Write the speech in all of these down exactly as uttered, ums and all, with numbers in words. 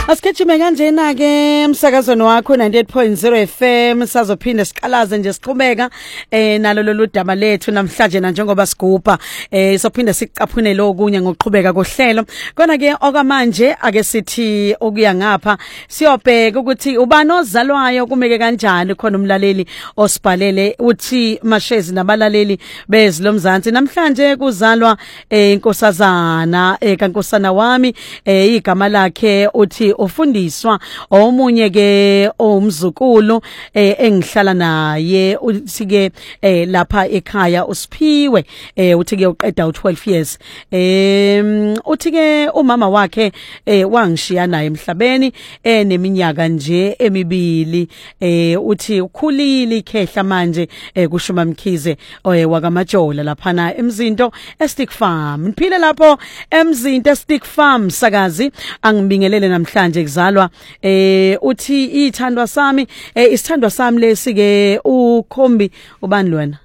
Asikhethume kanjena ke umsakazweni wakho ninety-eight point zero F M sazophinde siqalaze nje siqhubeka eh nalo lolu daba lethu namhlanje na njengoba sigubha eh sophinde siqaphune lokunye ngokuqhubeka kohlelo kona ke okwamanje ake sithi okuya ngapha siyobheka ukuthi ubani ozalwayo kumeke kanjani khona umlaleli osibhalele uthi Mashezi nabalaleli bezilomzansi namhlanje kuzalwa eh inkosazana eh kaNkosana wami eh igama lakhe uthi ufundiswa omunye ke umzukulu eh engihlala naye uthi ke eh lapha ekhaya uSiphiwe eh uthi ke uqeda u-twelve years eh uthi ke umama wakhe eh wangishiya naye emhlabeni eneminyaka nje emibili eh uthi ukhulile ikhehla manje eh kushuma Mkhize eh wakamajola lapha na emzinto eStick Farm niphile lapho emzinto eStick Farm sakazi angibingelele namhlanje kuzalwa eh uthi ithandwa sami eh isithandwa sami lesi ke ukhombi ubani lwana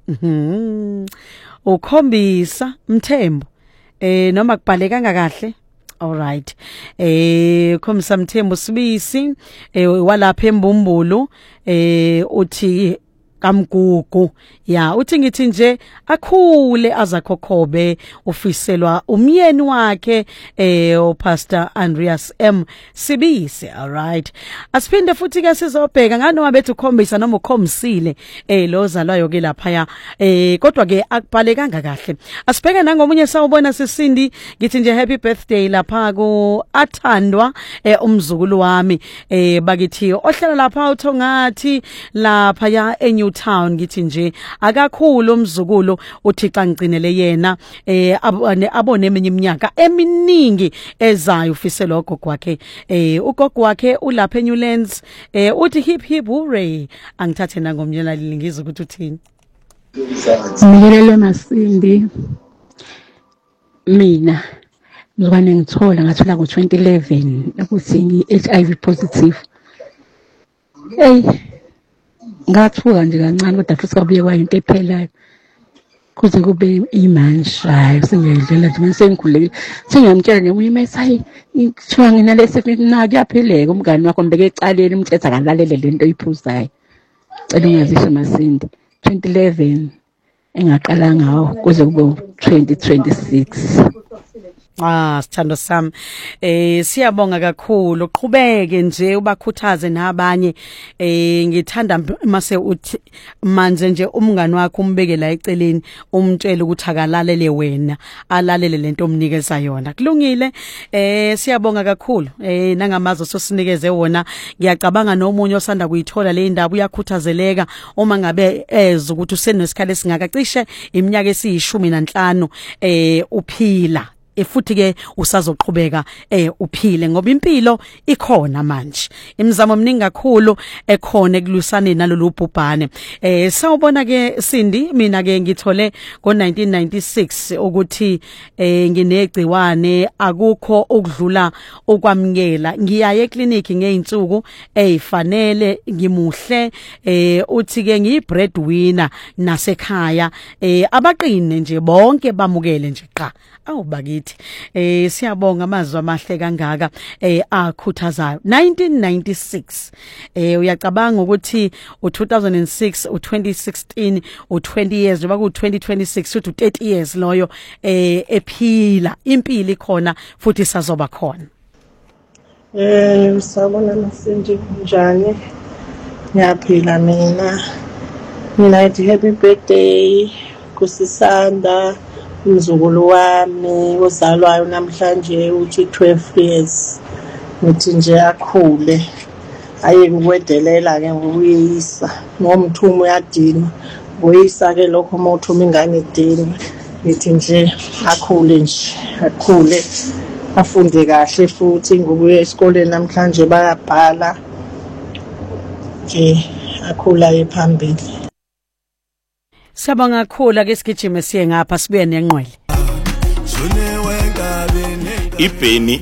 mhm ukhombisa Mthembu eh noma kubhaleka kahle all right eh khombisa Mthembu Sibisi eh walapha eMbumbulu eh uthi kaMgugu ya uthi ngithi nje akhule azakhokhobe ufiselwa umyeni wakhe eh uPastor Andreas M Sibisi all right asiphinde futhi ke sizobheka nganoma bethu ukhombisa noma ukhomisile eh lozalwayo ke lapha ya eh kodwa ke akubhalekanga kahle asibheke nangomunye sawubona sisindi ngithi nje happy birthday lapha ku athandwa eh umzukulu wami eh bakithi ohlala lapha uthongathi lapha ya eNew Town ngithi nje akakhulu umzukulu uthi xa ngcinele yena eh abone eminye iminyaka eminingi ezayo ufiselwa ugogo wakhe eh ugogo wakhe ulapha eNewlands eh uthi hip hip hooray angithathe nangomnyela lilingiza ukuthi uthini Ngikelele Masindi mina ngizwane ngithola ngathola ngo twenty eleven ukuthi ngi H I V positive hey ngathuka nje kancane kodwa futhi kabuye kwayinto ephelayo kuze kube imanshayo singedlela nje sengikhulekile singiyamtshela nemunye mayisayi ngithiwa nginalesi mina kuyaphileka umngani wakho mbeke ecaleni umthetha akalalele lento oyiphuzayo cela ungazisho Masindi twenty eleven engaqala ngawo kuze kube twenty twenty-six Ah sithando sami eh siyabonga kakhulu uqhubeke nje ubakhuthaze nabanye eh ngithanda mase uthi manje nje umngani wakho umbeke la eceleni umtshele ukuthi akalalele wena alalele lento omnikeza yona kulungile eh siyabonga kakhulu eh nangamazo sosinikeze wona ngiyacabanga nomunye osanda kuyithola le ndaba uyakhuthazeleka uma ngabe eza ukuthi usenesikhala singakacishe iminyaka esiyishumi nanhlanu eh uphila efuthi ke usazoqhubeka eh uphile ngoba impilo ikhona manje imizamo eminingi kakhulu ekhona ekulusane nalolu bhubhane eh sawubona ke Sindi mina ke ngithole ngo nineteen ninety-six ukuthi eh nginegciwane akukho ukudlula okwamukela ngiyaye eclinic ngeinsuku ezifanele ngimuhle eh uthi ke ngiyi breadwinner nasekhaya eh abaqine nje bonke bamukele nje qa awubakithi eh siyabonga amazwi amahle kangaka eh akhuthazayo nineteen ninety-six eh uyacabanga ukuthi u two thousand six u twenty sixteen u twenty years njengoba ku twenty twenty-six uthi thirty years loyo eh ephila impilo ikhona futhi sazoba khona eh sabona Masindi njani ngiyaphila mina mina ithi happy birthday kusisanda umzukulu wami ozalwayo namhlanje uthi twelve years ngithi nje akhule aye ngikwedelela ke ngiyisa ngomthumo uyadina ngoyisa ke lokho mawuthuma ingane idini ngithi nje akhule nje akhule afunde kahle futhi ngokuya esikoleni namhlanje bayabhala nje akhula ephambili Sabanga kakhulu ke sigijime siye ngapha sibuye nenqwele Ibheni